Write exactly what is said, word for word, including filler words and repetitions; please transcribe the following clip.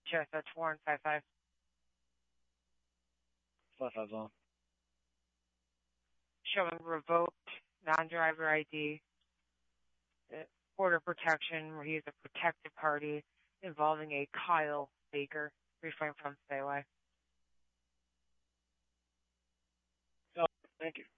Sure, that's Warren five five. Five five on. Showing revoked non-driver I D, uh, border protection, where he's a protected party involving a Kyle Baker. Refrain from stay away. Oh, thank you.